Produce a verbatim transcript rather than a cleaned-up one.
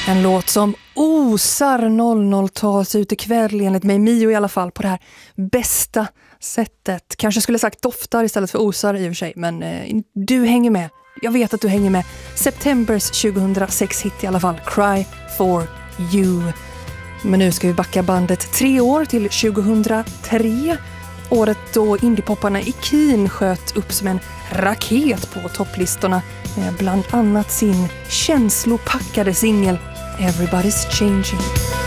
En låt som osar noll noll-tals ut ikväll enligt mig, Mio i alla fall, på det här bästa sättet. Kanske skulle sagt doftar istället för osar i och för sig, men eh, du hänger med. Jag vet att du hänger med. Septembers tjugohundrasex-hit i alla fall, Cry for You. Men nu ska vi backa bandet tre år till tjugohundratre. Året då indiepopparna i Keen sköt upp som en raket på topplistorna med bland annat sin känslopackade singel Everybody's Changing.